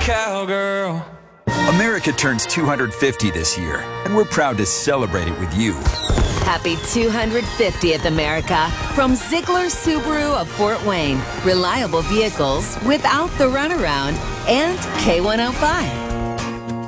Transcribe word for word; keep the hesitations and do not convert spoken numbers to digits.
cowgirl. America turns two hundred fifty this year, and we're proud to celebrate it with you. Happy two hundred fiftieth, America, from Ziegler Subaru of Fort Wayne. Reliable vehicles without the runaround, and K one oh five.